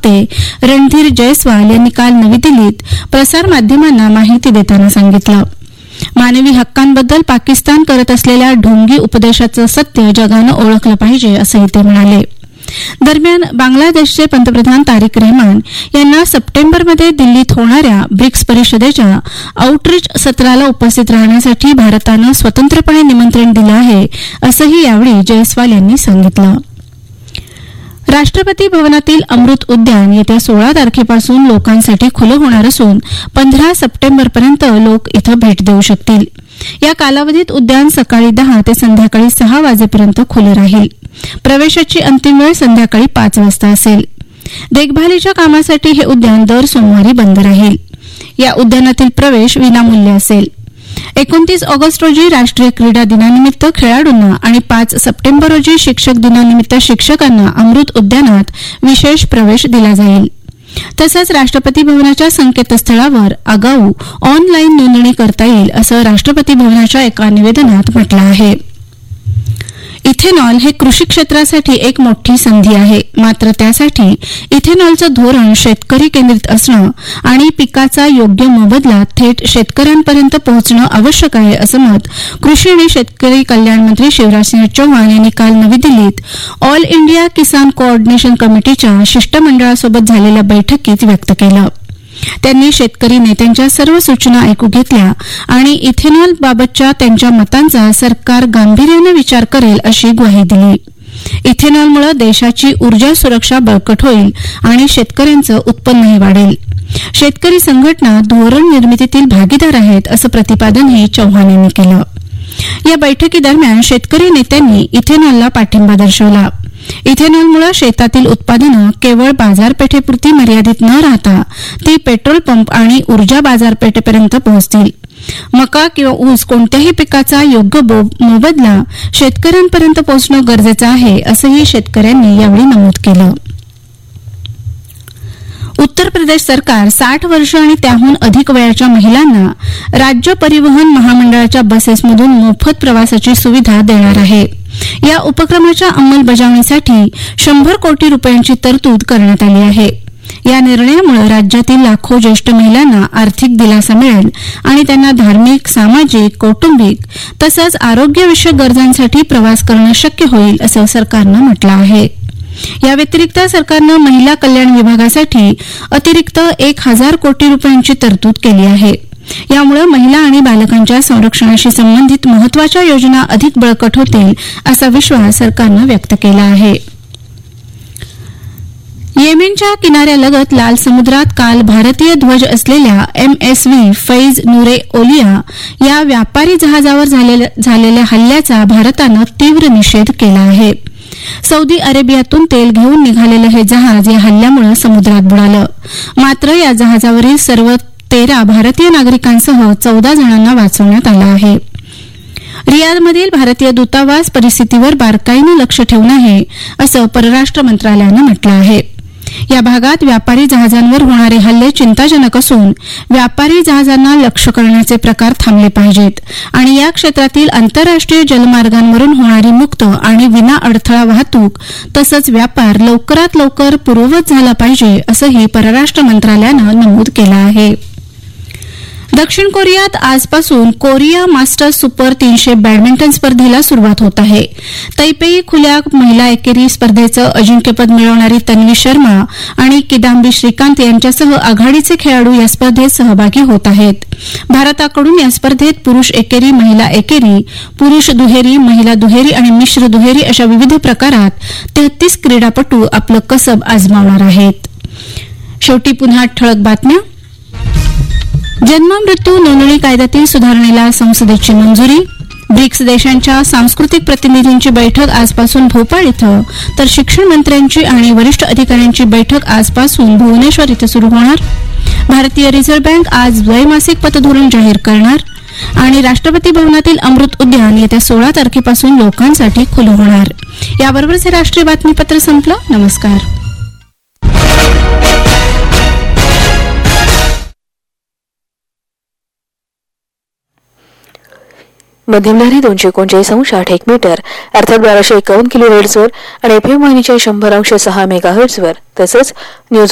प्रवक्ते रणधीर जयस्वाल यांनी काल नवी दिल्लीत प्रसारमाध्यमांना माहिती देताना सांगितलं. मानवी हक्कांबद्दल पाकिस्तान करत असलेल्या ढोंगी उपदेशाचं सत्य जगानं ओळखलं पाहिजे असंही ते म्हणाले. दरम्यान बांगलादेशचे पंतप्रधान तारिक रहमान यांना सप्टेंबरमध्ये दिल्लीत होणाऱ्या ब्रिक्स परिषदेच्या आउटरीच सत्राला उपस्थित राहण्यासाठी भारतानं स्वतंत्रपणे निमंत्रण दिलं आहे असंही यावेळी जयस्वाल यांनी सांगितलं. राष्ट्रपती भवनातील अमृत उद्यान येत्या 16 तारखेपासून लोकांसाठी खुलं होणार असून 15 सप्टेंबरपर्यंत लोक इथं भेट देऊ शकतील. या कालावधीत उद्यान सकाळी 10 ते संध्याकाळी 6 वाजेपर्यंत खुलं राहील. प्रवेशाची अंतिम वेळ संध्याकाळी 5 वाजता असेल. देखभालीच्या कामासाठी हे उद्यान दर सोमवारी बंद राहील. या उद्यानातील प्रवेश विनामूल्य असेल. 29 ऑगस्ट रोजी राष्ट्रीय क्रीडा दिनानिमित्त खेळाडूंना आणि 5 सप्टेंबर रोजी शिक्षक दिनानिमित्त शिक्षकांना अमृत उद्यानात विशेष प्रवेश दिला जाईल. तसंच राष्ट्रपती भवनाच्या संकेतस्थळावर आगाऊ ऑनलाईन नोंदणी करता येईल असं राष्ट्रपती भवनाच्या एका निवेदनात म्हटलं आहे. इथेनॉल हे कृषी क्षेत्रासाठी एक मोठी संधी आहे. मात्र त्यासाठी इथेनॉलचं धोरण शेतकरी केंद्रित असणं आणि पिकाचा योग्य मोबदला थेट शेतकऱ्यांपर्यंत पोहोचणं आवश्यक आहे असं मत कृषी आणि शेतकरी कल्याण मंत्री शिवराजसिंह चौहान यांनी काल नवी दिल्लीत ऑल इंडिया किसान कोऑर्डिनेशन कमिटीच्या शिष्टमंडळासोबत झालेल्या बैठकीत व्यक्त केलं. त्यांनी शेतकरी नेत्यांच्या सर्व सूचना ऐकून घेतल्या आणि इथेनॉल बाबतच्या त्यांच्या मतांचा सरकार गांभीर्याने विचार करेल अशी ग्वाही दिली. इथेनॉलमुळे देशाची ऊर्जा सुरक्षा बळकट होईल आणि शेतकऱ्यांचं उत्पन्नही वाढेल. शेतकरी संघटना धोरण निर्मितीतील भागीदार आहेत असं प्रतिपादनही चौहान यांनी केलं. या बैठकीदरम्यान शेतकरी नेत्यांनी इथेनॉलला पाठिंबा दर्शवला. इथेनॉलमुळे शेतातील उत्पादनं केवळ बाजारपेठेपुरती मर्यादित न राहता ती पेट्रोल पंप आणि ऊर्जा बाजारपेठेपर्यंत पोहोचतील. मका किंवा ऊस कोणत्याही पिकाचा योग्य मोबदला शेतकऱ्यांपर्यंत पोहोचणं गरजेचं आहे असंही शेतकऱ्यांनी यावेळी नमूद केलं. उत्तर प्रदेश सरकार 60 वर्ष आणि त्याहून अधिक वयाच्या महिलांना राज्य परिवहन महामंडळाच्या बसेसमधून मोफत प्रवासाची सुविधा देणार आहे. या उपक्रमाच्या अंमलबजावणीसाठी 100 कोटी रुपयांची तरतूद करण्यात आली आहे. या निर्णयामुळे राज्यातील लाखो ज्येष्ठ महिलांना आर्थिक दिलासा मिळेल आणि त्यांना धार्मिक, सामाजिक, कौटुंबिक तसंच आरोग्यविषयक गरजांसाठी प्रवास करणं शक्य होईल असं सरकारनं म्हटलं आहे. या व्यतिरिक्त सरकारनं महिला कल्याण विभागासाठी अतिरिक्त 1000 कोटी रुपयांची तरतूद केली आहे. यामुळे महिला आणि बालकांच्या संरक्षणाशी संबंधित महत्वाच्या योजना अधिक बळकट होतील असा विश्वास सरकारनं व्यक्त केला आहे. येमेनच्या किनाऱ्यालगत लाल समुद्रात काल भारतीय ध्वज असलेल्या MSV फैज नुरे ओलिया या व्यापारी जहाजावर झालेल्या हल्ल्याचा भारतानं तीव्र निषेध केला आहे. सौदी अरेबियातून तेल घेऊन निघालेलं हे जहाज या हल्ल्यामुळे समुद्रात बुडालं. मात्र या जहाजावरील सर्व 13 भारतीय नागरिकांसह 14 जणांना वाचवण्यात आलं आहे. रियादमधील भारतीय दूतावास परिस्थितीवर बारकाईनं लक्ष ठेवून आहे असं परराष्ट्र मंत्रालयानं म्हटलं आहे. या भागात व्यापारी जहाजांवर होणारे हल्ले चिंताजनक असून व्यापारी जहाजांना लक्ष्य करण्याचे प्रकार थांबले पाहिजेत आणि या क्षेत्रातील आंतरराष्ट्रीय जलमार्गांवरून होणारी मुक्त आणि विना अडथळा वाहतूक तसंच व्यापार लवकरात लवकर पूर्ववत झाला पाहिजे असंही परराष्ट्र मंत्रालयानं नमूद केलं आहे. दक्षिण कोरियात आजपासून कोरिया मास्टर्स सुपर 300 बॅडमिंटन स्पर्धेला सुरुवात होत आहे. तैपेई खुल्या महिला एकेरी स्पर्धेचं अजिंक्यपद मिळवणारी तन्वी शर्मा आणि किदांबी श्रीकांत यांच्यासह आघाडीचे खेळाडू या स्पर्धेत सहभागी होत आहेत. भारताकडून या स्पर्धेत पुरुष एकेरी, महिला एकेरी, पुरुष दुहेरी, महिला दुहेरी आणि मिश्र दुहेरी अशा विविध प्रकारात 33 क्रीडापटू आपलं कसब आजमावणार आहेत. शेवटी पुन्हा ठळक बातम्या. जन्म मृत्यू नोंदणी कायद्यातील सुधारणेला संसदेची मंजुरी. ब्रिक्स देशांच्या सांस्कृतिक प्रतिनिधींची बैठक आजपासून भोपाळ इथं तर शिक्षण मंत्र्यांची आणि वरिष्ठ अधिकाऱ्यांची बैठक आजपासून भुवनेश्वर इथं सुरू होणार. भारतीय रिझर्व्ह बँक आज द्वैमासिक पतधोरण जाहीर करणार आणि राष्ट्रपती भवनातील अमृत उद्यान येत्या 16 तारखेपासून लोकांसाठी खुलं होणार. याबरोबरच हे राष्ट्रीय बातमीपत्र संपलं. नमस्कार. मध्यमधारी 239.8 मीटर अर्थात 1251 किलोहर्ट्झवर आणि FM वाहिनीच्या 100.6 मेगाहर्ट्झवर तसंच न्यूज